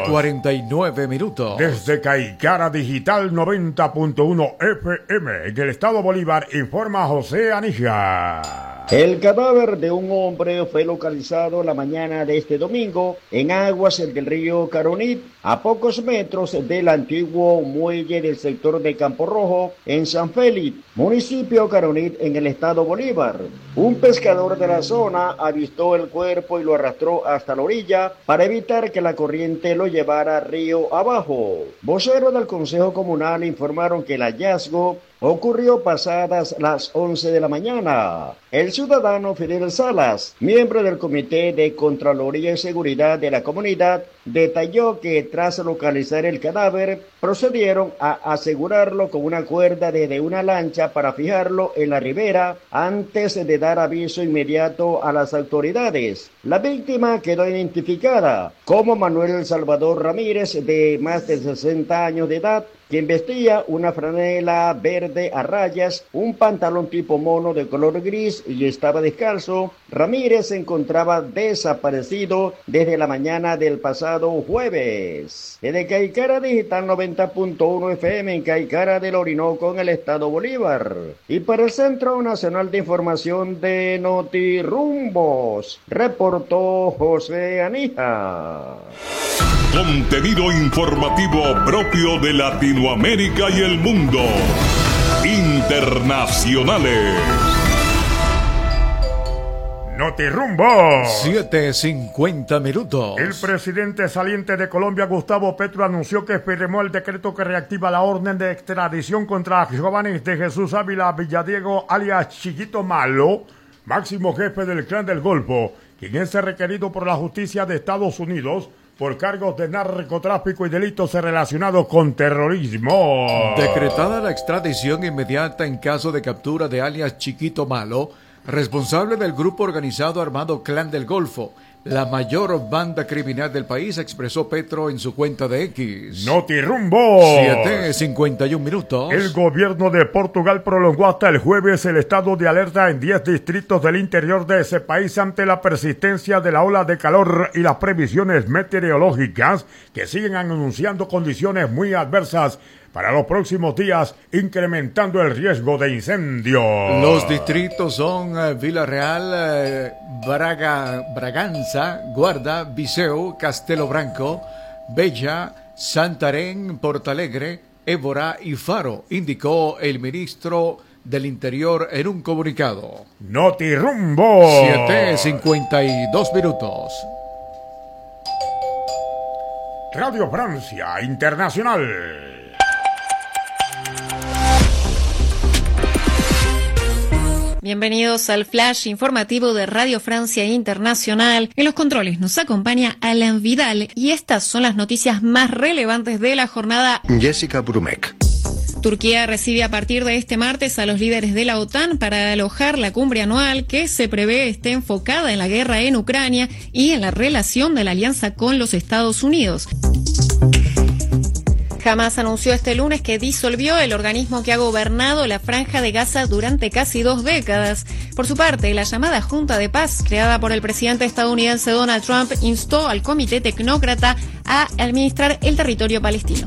7:49 minutos. Desde Caicara Digital 90.1 FM, en el estado Bolívar, informa José Anija. El cadáver de un hombre fue localizado la mañana de este domingo en aguas del río Caronit, a pocos metros del antiguo muelle del sector de Campo Rojo, en San Félix, municipio Caronit, en el estado Bolívar. Un pescador de la zona avistó el cuerpo y lo arrastró hasta la orilla para evitar que la corriente lo llevara río abajo. Voceros del Consejo Comunal informaron que el hallazgo ocurrió pasadas las 11 de la mañana. El ciudadano Fidel Salas, miembro del Comité de Contraloría y Seguridad de la comunidad, detalló que tras localizar el cadáver, procedieron a asegurarlo con una cuerda desde una lancha para fijarlo en la ribera antes de dar aviso inmediato a las autoridades. La víctima quedó identificada como Manuel Salvador Ramírez, de más de 60 años de edad, quien vestía una franela verde a rayas, un pantalón tipo mono de color gris y estaba descalzo. Ramírez se encontraba desaparecido desde la mañana del pasado jueves. Desde Caicara Digital 90.1 FM en Caicara del Orinoco, en el estado Bolívar. Y para el Centro Nacional de Información de Notirumbos, reportó José Anija. Contenido informativo propio de Latinoamérica y el mundo. Internacionales. Notirumbo. 7:50 minutos. El presidente saliente de Colombia, Gustavo Petro, anunció que firmó el decreto que reactiva la orden de extradición contra Giovanni de Jesús Ávila Villadiego, alias Chiquito Malo, máximo jefe del Clan del Golfo, quien es requerido por la justicia de Estados Unidos por cargos de narcotráfico y delitos relacionados con terrorismo. Decretada la extradición inmediata en caso de captura de alias Chiquito Malo, responsable del grupo organizado armado Clan del Golfo, la mayor banda criminal del país, expresó Petro en su cuenta de X. Notirumbo. 7:51 minutos. El gobierno de Portugal prolongó hasta el jueves el estado de alerta en 10 distritos del interior de ese país ante la persistencia de la ola de calor y las previsiones meteorológicas que siguen anunciando condiciones muy adversas para los próximos días, incrementando el riesgo de incendio. Los distritos son Villarreal, Braganza, Guarda, Viseu, Castelo Branco, Bella, Santarém, Portalegre, Évora y Faro, indicó el ministro del Interior en un comunicado. Notirumbo. 7:52 minutos. Radio Francia Internacional. Bienvenidos al flash informativo de Radio Francia Internacional. En los controles nos acompaña Alan Vidal y estas son las noticias más relevantes de la jornada. Jessica Brumek. Turquía recibe a partir de este martes a los líderes de la OTAN para alojar la cumbre anual que se prevé esté enfocada en la guerra en Ucrania y en la relación de la alianza con los Estados Unidos. Hamas anunció este lunes que disolvió el organismo que ha gobernado la Franja de Gaza durante casi 2 décadas. Por su parte, la llamada Junta de Paz, creada por el presidente estadounidense Donald Trump, instó al Comité Tecnócrata a administrar el territorio palestino.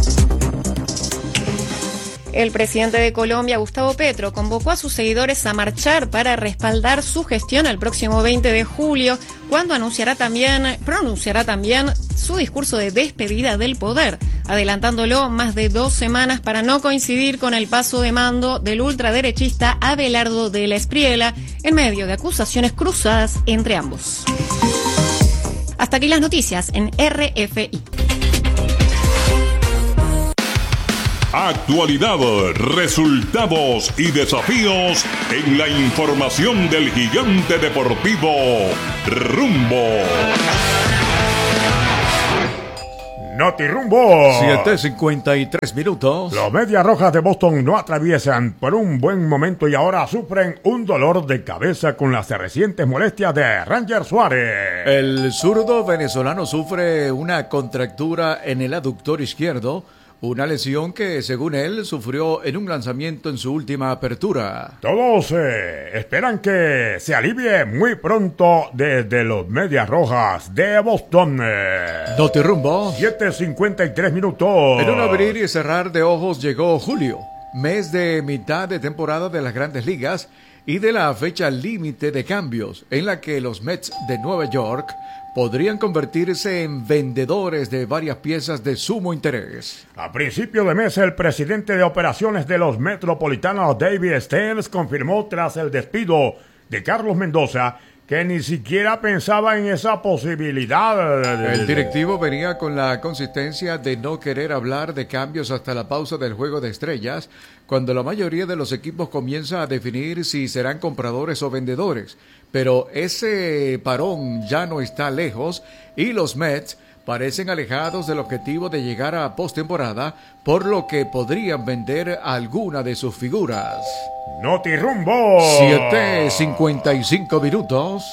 El presidente de Colombia, Gustavo Petro, convocó a sus seguidores a marchar para respaldar su gestión el próximo 20 de julio, cuando pronunciará también su discurso de despedida del poder, adelantándolo más de 2 semanas para no coincidir con el paso de mando del ultraderechista Abelardo de la Espriella, en medio de acusaciones cruzadas entre ambos. Hasta aquí las noticias en RFI. Actualidad, resultados y desafíos en la información del gigante deportivo Rumbo. Notirumbo. 7:53 minutos. Los Medias Rojas de Boston no atraviesan por un buen momento y ahora sufren un dolor de cabeza con las recientes molestias de Ranger Suárez. El zurdo venezolano sufre una contractura en el aductor izquierdo, una lesión que, según él, sufrió en un lanzamiento en su última apertura. Todos esperan que se alivie muy pronto desde los Medias Rojas de Boston. Notirumbo. 7:53 minutos. En un abrir y cerrar de ojos llegó julio, mes de mitad de temporada de las Grandes Ligas y de la fecha límite de cambios, en la que los Mets de Nueva York podrían convertirse en vendedores de varias piezas de sumo interés. A principio de mes, el presidente de operaciones de los Metropolitanos, David Stearns, confirmó tras el despido de Carlos Mendoza que ni siquiera pensaba en esa posibilidad. El directivo venía con la consistencia de no querer hablar de cambios hasta la pausa del Juego de Estrellas, cuando la mayoría de los equipos comienza a definir si serán compradores o vendedores. Pero ese parón ya no está lejos y los Mets parecen alejados del objetivo de llegar a postemporada, por lo que podrían vender alguna de sus figuras. Notirumbo. 7:55 minutos.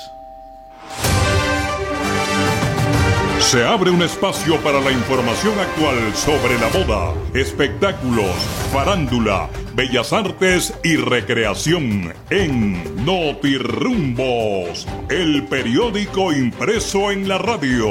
Se abre un espacio para la información actual sobre la moda, espectáculos, farándula, bellas artes y recreación en Notirumbos, el periódico impreso en la radio.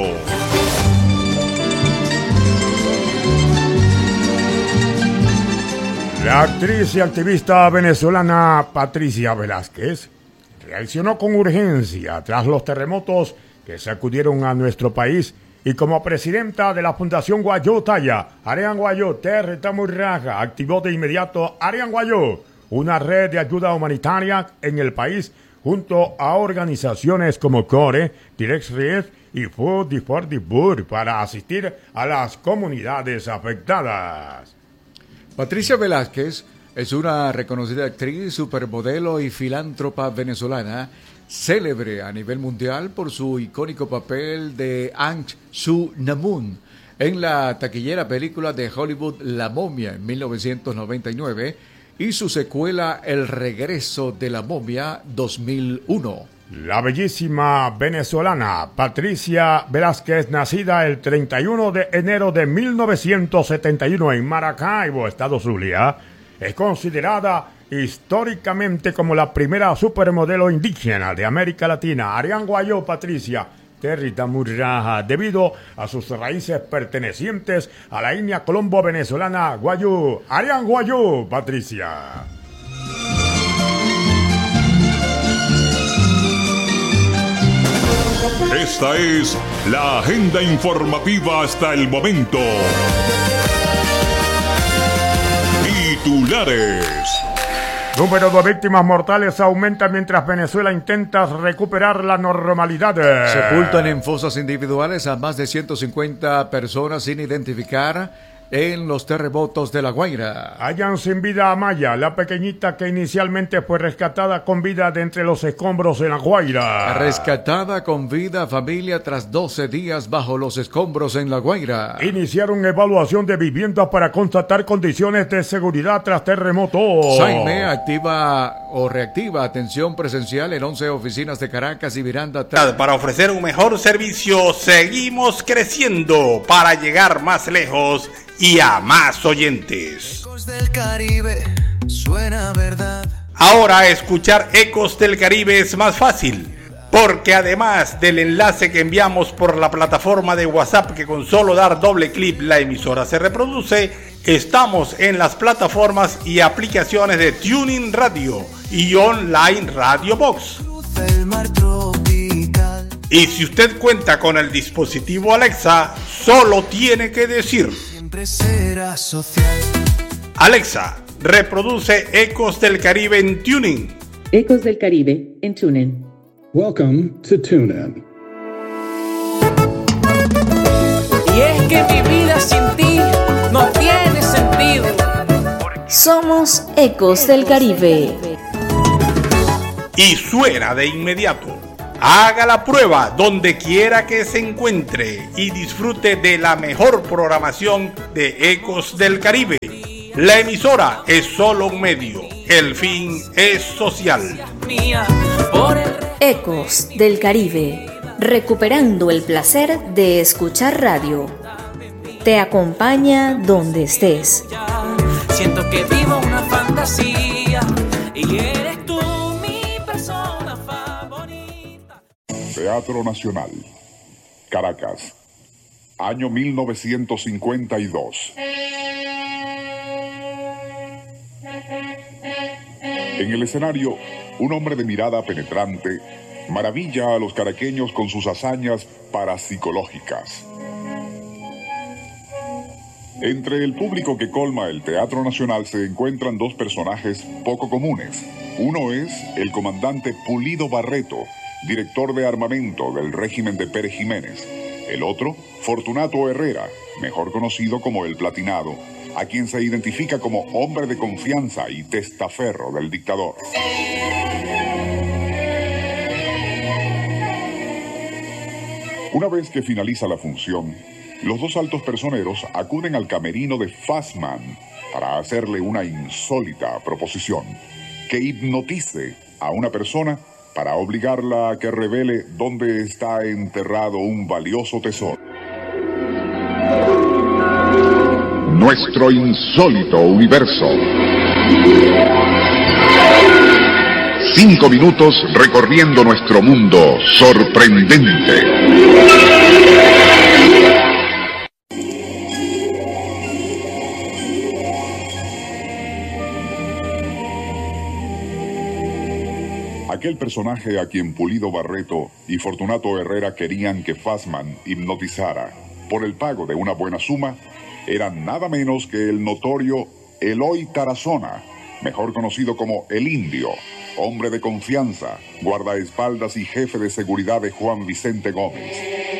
La actriz y activista venezolana Patricia Velázquez reaccionó con urgencia tras los terremotos que sacudieron a nuestro país y como presidenta de la Fundación Guayó Talla, Arián Guayó Terra Murraja, activó de inmediato Arián Guayó, una red de ayuda humanitaria en el país junto a organizaciones como CORE, Direct Red y Food for the Poor para asistir a las comunidades afectadas. Patricia Velázquez es una reconocida actriz, supermodelo y filántropa venezolana, célebre a nivel mundial por su icónico papel de Aung San Suu Kyi en la taquillera película de Hollywood La Momia en 1999 y su secuela El Regreso de la Momia 2001. La bellísima venezolana Patricia Velázquez, nacida el 31 de enero de 1971 en Maracaibo, Estado Zulia, es considerada históricamente como la primera supermodelo indígena de América Latina. Arián Guayó Patricia Terra Murraja, debido a sus raíces pertenecientes a la etnia colombo-venezolana Guayú. Arián Guayó Patricia. Esta es la agenda informativa hasta el momento. Titulares. Número de víctimas mortales aumenta mientras Venezuela intenta recuperar la normalidad. Sepultan en fosas individuales a más de 150 personas sin identificar en los terremotos de La Guaira. Hallan sin vida a Maya, la pequeñita que inicialmente fue rescatada con vida de entre los escombros en La Guaira. Rescatada con vida familia tras 12 días bajo los escombros en La Guaira. Iniciaron evaluación de viviendas para constatar condiciones de seguridad tras terremoto. Saime activa o reactiva atención presencial en 11 oficinas de Caracas y Miranda. Para ofrecer un mejor servicio, seguimos creciendo para llegar más lejos y a más oyentes. Ecos del Caribe, suena verdad. Ahora escuchar Ecos del Caribe es más fácil, porque además del enlace que enviamos por la plataforma de WhatsApp, que con solo dar doble clic la emisora se reproduce, estamos en las plataformas y aplicaciones de Tuning Radio y Online Radio Box. Y si usted cuenta con el dispositivo Alexa, solo tiene que decir: Alexa, reproduce Ecos del Caribe en Tuning. Ecos del Caribe en Tuning. Welcome to TuneIn. Y es que mi vida sin ti no tiene sentido. Somos Ecos del Caribe. Y suena de inmediato. Haga la prueba donde quiera que se encuentre y disfrute de la mejor programación de Ecos del Caribe. La emisora es solo un medio, el fin es social. Ecos del Caribe, recuperando el placer de escuchar radio. Te acompaña donde estés. Siento que vivo una fantasía y eres tú mi persona favorita. Teatro Nacional, Caracas, año 1952. En el escenario, un hombre de mirada penetrante maravilla a los caraqueños con sus hazañas parapsicológicas. Entre el público que colma el Teatro Nacional se encuentran dos personajes poco comunes. Uno es el comandante Pulido Barreto, director de armamento del régimen de Pérez Jiménez. El otro, Fortunato Herrera, mejor conocido como el Platinado, a quien se identifica como hombre de confianza y testaferro del dictador. Una vez que finaliza la función, los dos altos personeros acuden al camerino de Fassman para hacerle una insólita proposición: que hipnotice a una persona para obligarla a que revele dónde está enterrado un valioso tesoro. Nuestro insólito universo. 5 minutos recorriendo nuestro mundo sorprendente. Aquel personaje a quien Pulido Barreto y Fortunato Herrera querían que Fassman hipnotizara por el pago de una buena suma era nada menos que el notorio Eloy Tarazona, mejor conocido como El Indio, hombre de confianza, guardaespaldas y jefe de seguridad de Juan Vicente Gómez.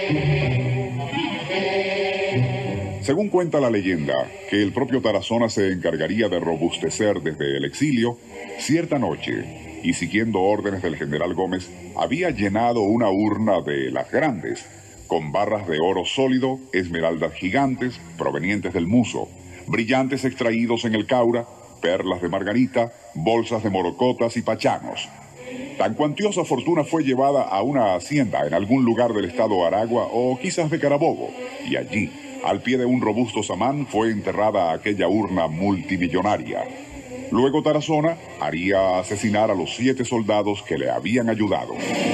Según cuenta la leyenda, que el propio Tarazona se encargaría de robustecer desde el exilio, cierta noche, y siguiendo órdenes del general Gómez, había llenado una urna de las grandes, con barras de oro sólido, esmeraldas gigantes provenientes del Muso, brillantes extraídos en el Caura, perlas de margarita, bolsas de morocotas y pachanos. Tan cuantiosa fortuna fue llevada a una hacienda en algún lugar del estado Aragua o quizás de Carabobo, y allí, al pie de un robusto samán, fue enterrada aquella urna multimillonaria. Luego Tarazona haría asesinar a los 7 soldados que le habían ayudado.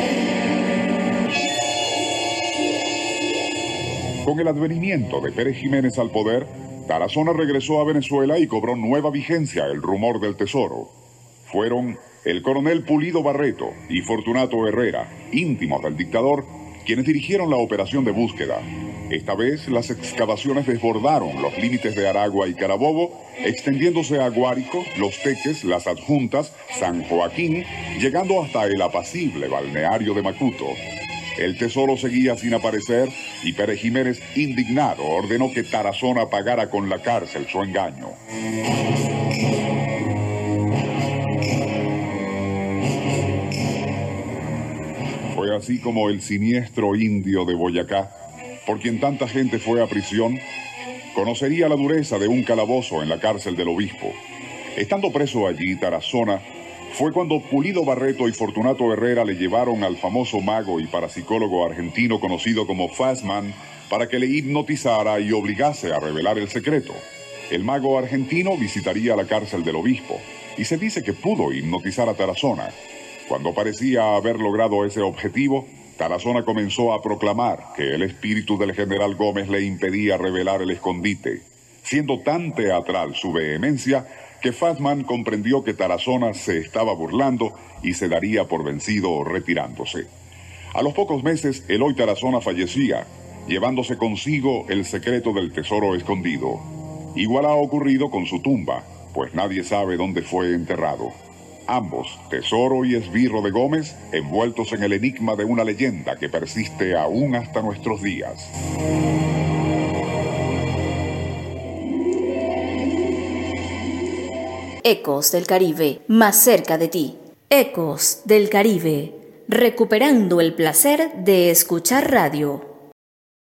Con el advenimiento de Pérez Jiménez al poder, Tarazona regresó a Venezuela y cobró nueva vigencia el rumor del tesoro. Fueron el coronel Pulido Barreto y Fortunato Herrera, íntimos del dictador, quienes dirigieron la operación de búsqueda. Esta vez las excavaciones desbordaron los límites de Aragua y Carabobo, extendiéndose a Guárico, Los Teques, Las Adjuntas, San Joaquín, llegando hasta el apacible balneario de Macuto. El tesoro seguía sin aparecer y Pérez Jiménez, indignado, ordenó que Tarazona pagara con la cárcel su engaño. Fue así como el siniestro indio de Boyacá, por quien tanta gente fue a prisión, conocería la dureza de un calabozo en la cárcel del Obispo. Estando preso allí, Tarazona, fue cuando Pulido Barreto y Fortunato Herrera le llevaron al famoso mago y parapsicólogo argentino conocido como Fassman para que le hipnotizara y obligase a revelar el secreto. El mago argentino visitaría la cárcel del Obispo y se dice que pudo hipnotizar a Tarazona. Cuando parecía haber logrado ese objetivo, Tarazona comenzó a proclamar que el espíritu del general Gómez le impedía revelar el escondite, siendo tan teatral su vehemencia que Fassman comprendió que Tarazona se estaba burlando y se daría por vencido retirándose. A los pocos meses, Eloy Tarazona fallecía, llevándose consigo el secreto del tesoro escondido. Igual ha ocurrido con su tumba, pues nadie sabe dónde fue enterrado. Ambos, Tesoro y Esbirro de Gómez, envueltos en el enigma de una leyenda que persiste aún hasta nuestros días. Ecos del Caribe, más cerca de ti. Ecos del Caribe, recuperando el placer de escuchar radio.